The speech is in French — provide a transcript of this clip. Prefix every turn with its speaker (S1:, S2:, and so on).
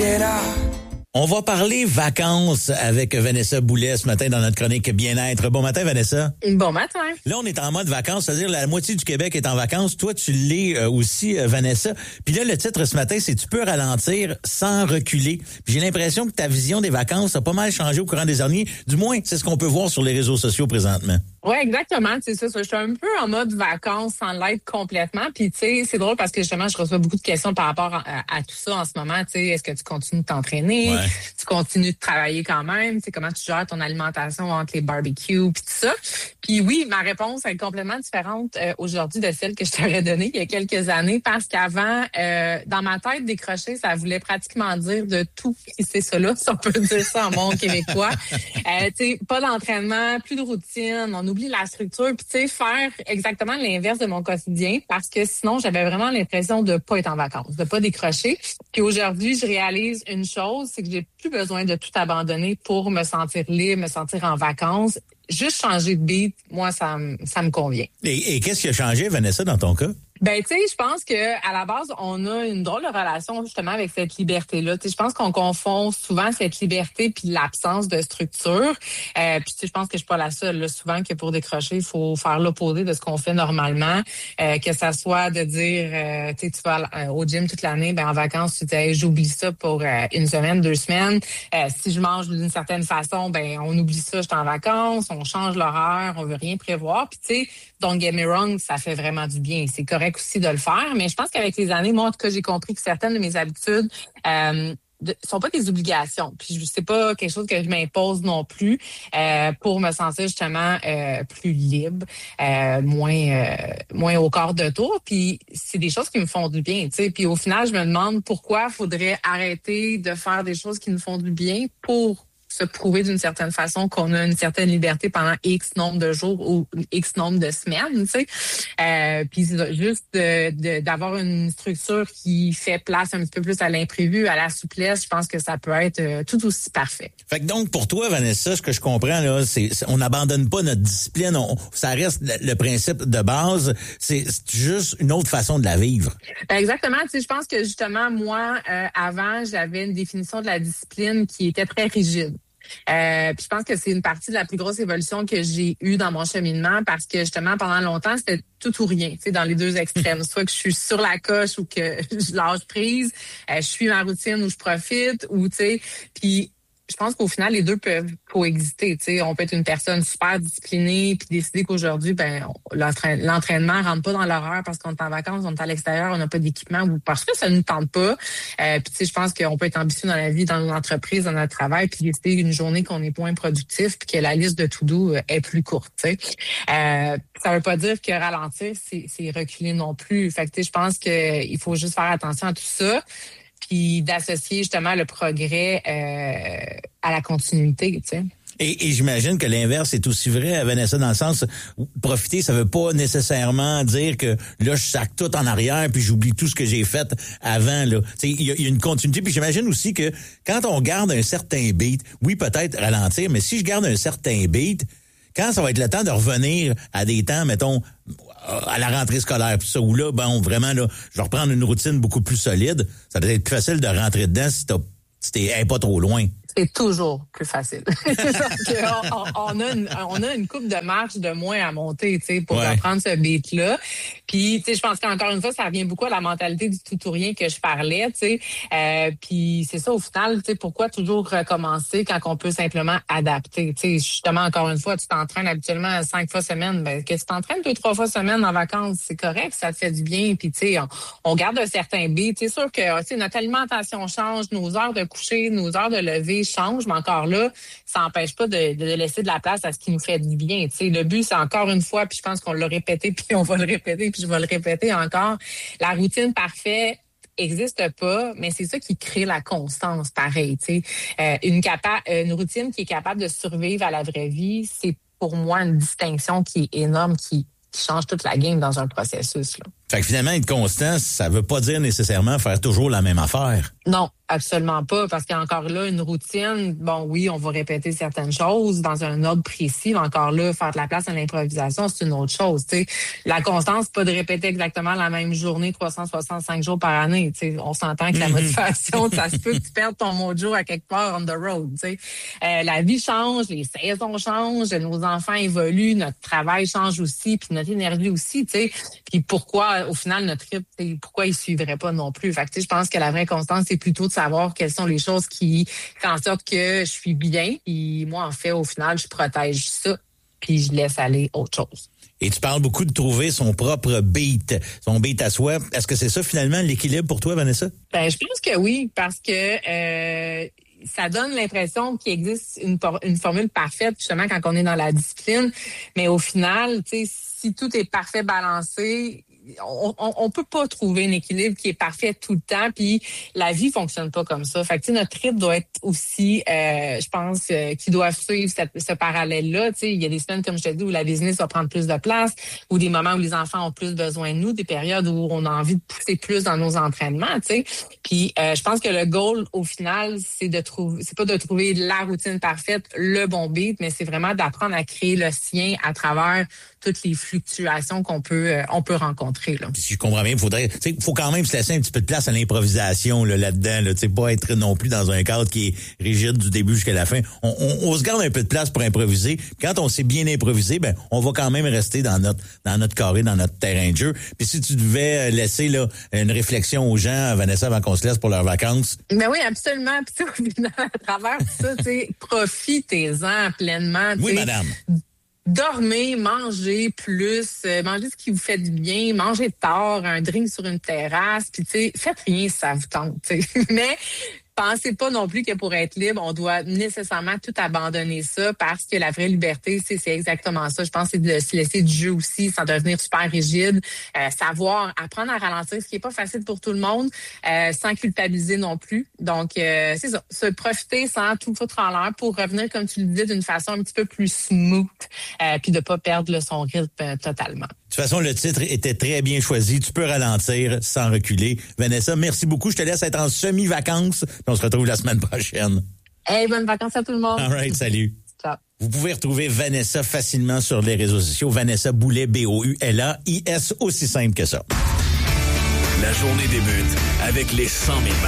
S1: On va parler vacances avec Vanessa Boulet ce matin dans notre chronique Bien-être. Bon matin, Vanessa.
S2: Bon matin.
S1: Là, on est en mode vacances, c'est-à-dire la moitié du Québec est en vacances. Toi, tu l'es aussi, Vanessa. Puis là, le titre ce matin, c'est « Tu peux ralentir sans reculer ». Puis j'ai l'impression que ta vision des vacances a pas mal changé au courant des années. Du moins, c'est ce qu'on peut voir sur les réseaux sociaux présentement.
S2: Oui, exactement. C'est ça. Je suis un peu en mode vacances sans l'être complètement. Puis, tu sais, c'est drôle parce que justement, je reçois beaucoup de questions par rapport à tout ça en ce moment. Tu sais, est-ce que tu continues de t'entraîner?
S1: Ouais.
S2: Tu continues de travailler quand même? Tu sais, comment tu gères ton alimentation entre les barbecues puis tout ça? Puis oui, ma réponse est complètement différente aujourd'hui de celle que je t'aurais donnée il y a quelques années parce qu'avant, dans ma tête, décrocher, ça voulait pratiquement dire de tout c'est ça là, si on peut dire ça en bon québécois. Tu sais, pas d'entraînement, plus de routine, on oublie la structure, puis tu sais, faire exactement l'inverse de mon quotidien parce que sinon, j'avais vraiment l'impression de pas être en vacances, de pas décrocher. Puis aujourd'hui, je réalise une chose, c'est que j'ai plus besoin de tout abandonner pour me sentir libre, me sentir en vacances. Juste changer de beat, moi, ça me convient.
S1: Et qu'est-ce qui a changé, Vanessa, dans ton cas?
S2: Ben, tu sais, je pense que à la base, on a une drôle de relation justement avec cette liberté-là. Tu sais, je pense qu'on confond souvent cette liberté puis l'absence de structure. Puis tu sais, je pense que je suis pas la seule. Là, souvent que pour décrocher, il faut faire l'opposé de ce qu'on fait normalement. Que ça soit de dire, tu sais, tu vas au gym toute l'année, ben en vacances, tu dis, j'oublie ça pour une semaine, 2 semaines. Si je mange d'une certaine façon, ben on oublie ça, je suis en vacances, on change l'horaire, on veut rien prévoir. Puis tu sais, don't get me wrong, ça fait vraiment du bien. C'est correct aussi de le faire, mais je pense qu'avec les années, moi, en tout cas, j'ai compris que certaines de mes habitudes sont pas des obligations. Puis c'est pas quelque chose que je m'impose non plus pour me sentir justement plus libre, moins au quart de tour. Puis c'est des choses qui me font du bien, tu sais. Puis au final, je me demande pourquoi faudrait arrêter de faire des choses qui nous font du bien pour se prouver d'une certaine façon qu'on a une certaine liberté pendant X nombre de jours ou X nombre de semaines, tu sais. Puis c'est juste d'avoir une structure qui fait place un petit peu plus à l'imprévu, à la souplesse, je pense que ça peut être tout aussi parfait.
S1: Fait que donc, pour toi, Vanessa, ce que je comprends, là, c'est on n'abandonne pas notre discipline, ça reste le principe de base, c'est juste une autre façon de la vivre.
S2: Ben exactement, tu sais, je pense que justement, moi, avant, j'avais une définition de la discipline qui était très rigide. Puis je pense que c'est une partie de la plus grosse évolution que j'ai eue dans mon cheminement parce que justement pendant longtemps c'était tout ou rien, tu sais, dans les deux extrêmes, soit que je suis sur la coche ou que je lâche prise, je suis ma routine ou je profite ou tu sais, puis je pense qu'au final, les deux peuvent coexister. Tu sais, on peut être une personne super disciplinée puis décider qu'aujourd'hui, ben l'entraînement rentre pas dans l'horaire parce qu'on est en vacances, on est à l'extérieur, on n'a pas d'équipement ou parce que ça ne nous tente pas. Puis tu sais, je pense qu'on peut être ambitieux dans la vie, dans nos entreprises, dans notre travail, puis décider une journée qu'on est moins productif puis que la liste de to-do est plus courte. Tu sais, ça veut pas dire que ralentir, c'est reculer non plus. Fait que tu sais, je pense qu'il faut juste faire attention à tout ça. Puis d'associer justement le progrès à la continuité, tu sais.
S1: Et j'imagine que l'inverse est aussi vrai, Vanessa, dans le sens profiter, ça veut pas nécessairement dire que là je sac tout en arrière puis j'oublie tout ce que j'ai fait avant là. Tu sais, il y a une continuité puis j'imagine aussi que quand on garde un certain beat, oui peut-être ralentir, mais si je garde un certain beat, quand ça va être le temps de revenir à des temps, mettons, à la rentrée scolaire, tout ça, où là, bon, vraiment, là, je vais reprendre une routine beaucoup plus solide, ça doit être plus facile de rentrer dedans si t'es pas trop loin.
S2: C'est toujours plus facile. on a une coupe de marche de moins à monter, tu sais, pour reprendre ce beat-là. Puis, tu sais, je pense qu'encore une fois, ça revient beaucoup à la mentalité du tout ou rien que je parlais, tu sais. Puis, c'est ça, au final, tu sais, pourquoi toujours recommencer quand on peut simplement adapter? Tu sais, justement, encore une fois, tu t'entraînes habituellement 5 fois semaine. Ben, que tu t'entraînes 2-3 fois semaine en vacances, c'est correct, ça te fait du bien. Puis, tu sais, on garde un certain beat. C'est sûr que, tu sais, notre alimentation change, nos heures de coucher, nos heures de lever change, mais encore là, ça n'empêche pas de laisser de la place à ce qui nous fait du bien. Tu sais, le but, c'est encore une fois, puis je pense qu'on l'a répété, puis on va le répéter, puis je vais le répéter encore. La routine parfaite existe pas, mais c'est ça qui crée la constance, pareil. Tu sais, une routine qui est capable de survivre à la vraie vie, c'est pour moi une distinction qui est énorme, qui change toute la game dans un processus, là.
S1: Fait que finalement, être constant, ça veut pas dire nécessairement faire toujours la même affaire.
S2: Non, absolument pas, parce qu'encore là, une routine, bon oui, on va répéter certaines choses dans un ordre précis, mais encore là, faire de la place à l'improvisation, c'est une autre chose. T'sais. La constance, c'est pas de répéter exactement la même journée 365 jours par année. T'sais. On s'entend que la motivation, ça se peut que tu perdes ton mojo à quelque part on the road. La vie change, les saisons changent, nos enfants évoluent, notre travail change aussi, puis notre énergie aussi. T'sais. Puis pourquoi, au final, notre trip, pourquoi il suivrait pas non plus? Fait que je pense que la vraie constance, c'est plutôt de savoir quelles sont les choses qui font en sorte que je suis bien. Puis moi, en fait, au final, je protège ça, puis je laisse aller autre chose.
S1: Et tu parles beaucoup de trouver son propre beat, son beat à soi. Est-ce que c'est ça, finalement, l'équilibre pour toi, Vanessa?
S2: Ben, je pense que oui, parce que ça donne l'impression qu'il existe une formule parfaite, justement, quand on est dans la discipline. Mais au final, tu sais, si tout est parfait balancé, on peut pas trouver un équilibre qui est parfait tout le temps, puis la vie fonctionne pas comme ça. Fait que notre trip doit être aussi, je pense, qui doit suivre ce parallèle-là. Il y a des semaines, comme je te dis, où la business va prendre plus de place, ou des moments où les enfants ont plus besoin de nous, des périodes où on a envie de pousser plus dans nos entraînements. Puis je pense que le goal, au final, c'est pas de trouver la routine parfaite, le bon beat, mais c'est vraiment d'apprendre à créer le sien à travers toutes les fluctuations qu'on peut rencontrer. Là.
S1: Si je comprends bien, faut quand même se laisser un petit peu de place à l'improvisation là-dedans, là, pas être non plus dans un cadre qui est rigide du début jusqu'à la fin. On se garde un peu de place pour improviser. Quand on sait bien improviser, ben on va quand même rester dans notre carré, dans notre terrain de jeu. Puis si tu devais laisser là une réflexion aux gens, Vanessa, avant qu'on se laisse pour leurs vacances.
S2: Ben oui, absolument. Puis à travers tout ça, profitez-en pleinement.
S1: Oui, madame.
S2: Dormez, mangez plus, mangez ce qui vous fait du bien, mangez tard, un drink sur une terrasse, puis faites rien si ça vous tente. Mais pensez pas non plus que pour être libre, on doit nécessairement tout abandonner ça, parce que la vraie liberté, c'est exactement ça. Je pense que c'est de se laisser du jeu aussi, sans devenir super rigide, savoir apprendre à ralentir, ce qui est pas facile pour tout le monde, sans culpabiliser non plus. Donc, c'est ça, se profiter sans tout foutre en l'air pour revenir, comme tu le disais, d'une façon un petit peu plus smooth, puis de pas perdre son rythme totalement.
S1: De toute façon, le titre était très bien choisi. Tu peux ralentir sans reculer. Vanessa, merci beaucoup. Je te laisse être en semi-vacances. On se retrouve la semaine prochaine.
S2: Hey, bonnes vacances à tout le monde.
S1: All right, salut.
S2: Ciao.
S1: Vous pouvez retrouver Vanessa facilement sur les réseaux sociaux. Vanessa Boulay, Boulais, aussi simple que ça.
S3: La journée débute avec les 100 000 miles.